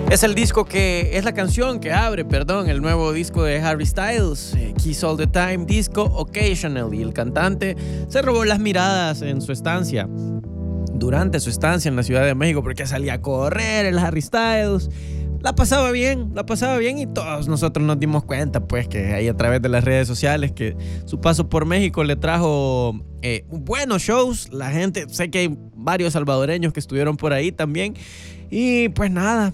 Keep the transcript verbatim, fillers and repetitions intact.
Es el disco que, es la canción que abre, perdón, el nuevo disco de Harry Styles, eh, Kiss All The Time, disco Occasionally. El cantante se robó las miradas en su estancia, durante su estancia en la Ciudad de México, porque salía a correr el Harry Styles. La pasaba bien, la pasaba bien y todos nosotros nos dimos cuenta, pues, que ahí a través de las redes sociales, que su paso por México le trajo eh, buenos shows. La gente, sé que hay varios salvadoreños que estuvieron por ahí también. Y pues nada,